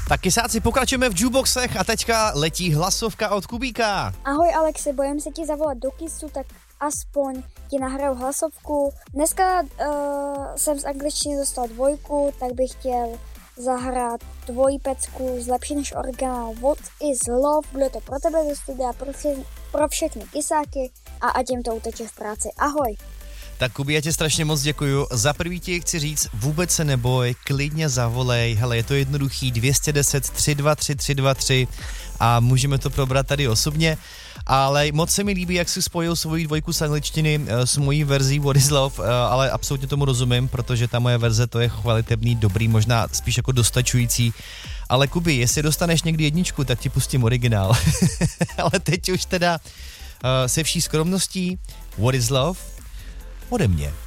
Tak kysáci, pokračujeme v jukeboxech a teďka letí hlasovka od Kubíka. Ahoj Alexi, bojím se ti zavolat do kysu, tak aspoň ti nahraju hlasovku. Dneska jsem z angličtiny dostal 2, tak bych chtěl zahrát tvoji pecku z Lepší než originál What is Love. Bude to pro tebe do studia, pro všechny kysáky a ať jim to uteče v práci. Ahoj. Tak Kubi, já tě strašně moc děkuju. Za prvý ti chci říct, vůbec se neboj, klidně zavolej, hele, je to jednoduchý, 210 323 323 a můžeme to probrat tady osobně, ale moc se mi líbí, jak si spojil svoji 2 z angličtiny s mojí verzí What is Love, ale absolutně tomu rozumím, protože ta moje verze to je chvalitebný, dobrý, možná spíš jako dostačující, ale Kubi, jestli dostaneš někdy 1, tak ti pustím originál, ale teď už teda se vší skromností What is Love ode mě.